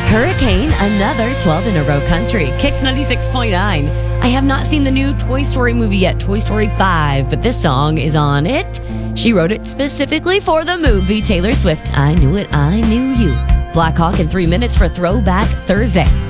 Hurricane, another 12 in a row country. Kicks 96.9. I have not seen the new Toy Story movie yet, Toy Story 5, but this song is on it. She wrote it specifically for the movie. Taylor Swift, I Knew It, I Knew You. Black Hawk in 3 minutes for Throwback Thursday.